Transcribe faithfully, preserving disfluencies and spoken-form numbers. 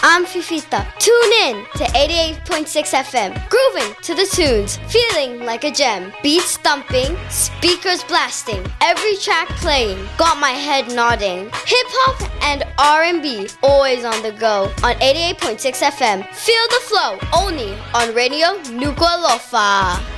I'm Fifita. Tune in to eighty-eight point six F M. Grooving to the tunes, feeling like a gem. Beats thumping, speakers blasting, every track playing, got my head nodding. Hip hop and R and B, always on the go on eighty-eight point six F M. Feel the flow, only on Radio Nuku'alofa.